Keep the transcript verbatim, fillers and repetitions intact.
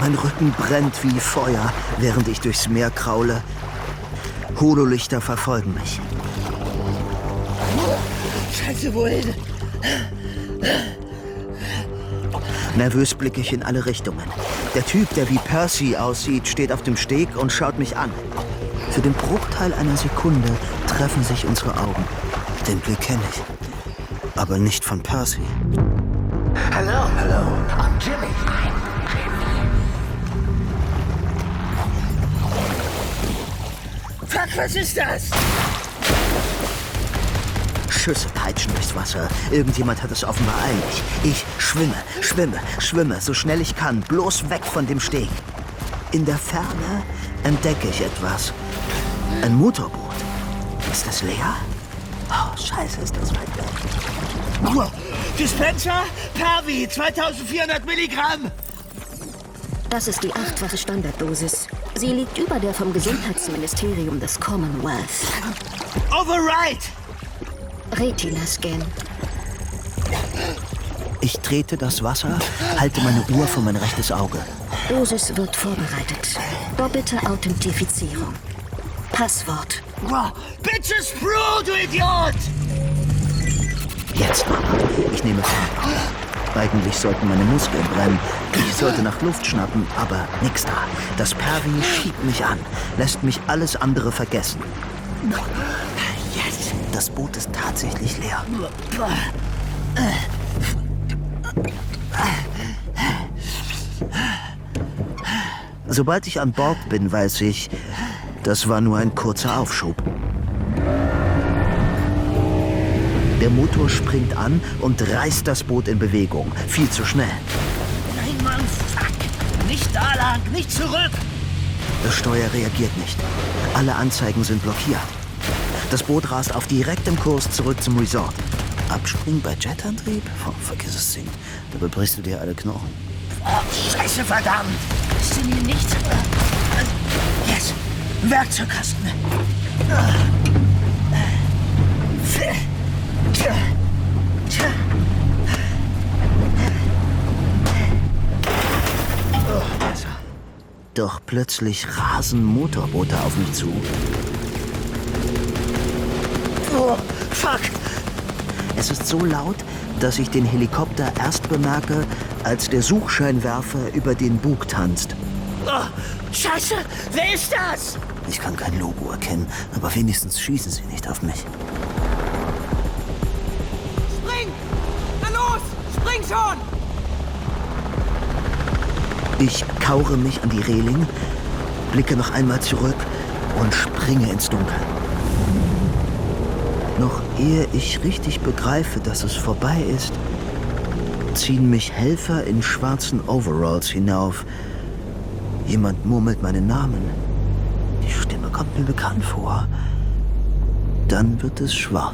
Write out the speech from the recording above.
Mein Rücken brennt wie Feuer, während ich durchs Meer kraule. Hololichter verfolgen mich. Scheiße, wohin? Nervös blicke ich in alle Richtungen. Der Typ, der wie Percy aussieht, steht auf dem Steg und schaut mich an. Für den Bruchteil einer Sekunde treffen sich unsere Augen. Den Blick kenne ich, aber nicht von Percy. Hello, hello, I'm Jimmy. Fuck, was ist das? Schüsse peitschen durchs Wasser. Irgendjemand hat es offenbar eilig. Ich schwimme, schwimme, schwimme, so schnell ich kann, bloß weg von dem Steg. In der Ferne entdecke ich etwas. Ein Motorboot. Ist das leer? Oh, scheiße, ist das weit weg. Dispenser? Pervi, zweitausendvierhundert Milligramm. Das ist die achtfache Standarddosis. Sie liegt über der vom Gesundheitsministerium des Commonwealth. Override! Retina-Scan. Ich trete das Wasser, halte meine Uhr vor mein rechtes Auge. Dosis wird vorbereitet. Doppelte Authentifizierung. Passwort. Wow. Bitches Brew, du Idiot! Jetzt, Mama. Ich nehme Fahrt auf. Eigentlich sollten meine Muskeln brennen. Ich sollte nach Luft schnappen, aber nix da. Das Pervi schiebt mich an, lässt mich alles andere vergessen. Yes. Das Boot ist tatsächlich leer. Sobald ich an Bord bin, weiß ich, das war nur ein kurzer Aufschub. Der Motor springt an und reißt das Boot in Bewegung. Viel zu schnell. Nein, Mann, fuck! Nicht da lang, nicht zurück! Das Steuer reagiert nicht. Alle Anzeigen sind blockiert. Das Boot rast auf direktem Kurs zurück zum Resort. Abspringen bei Jetantrieb? Oh, vergiss es, Sing. Da brichst du dir alle Knochen. Oh, Scheiße, verdammt! Ist denn hier nichts? Yes! Werkzeugkasten! Oh, besser. Doch plötzlich rasen Motorboote auf mich zu. Oh, fuck! Es ist so laut, dass ich den Helikopter erst bemerke, als der Suchscheinwerfer über den Bug tanzt. Oh, Scheiße! Wer ist das? Ich kann kein Logo erkennen, aber wenigstens schießen sie nicht auf mich. Spring! Na los! Spring schon! Ich kaure mich an die Reling, blicke noch einmal zurück und springe ins Dunkel. Noch ehe ich richtig begreife, dass es vorbei ist, ziehen mich Helfer in schwarzen Overalls hinauf. Jemand murmelt meinen Namen. Die Stimme kommt mir bekannt vor. Dann wird es schwarz.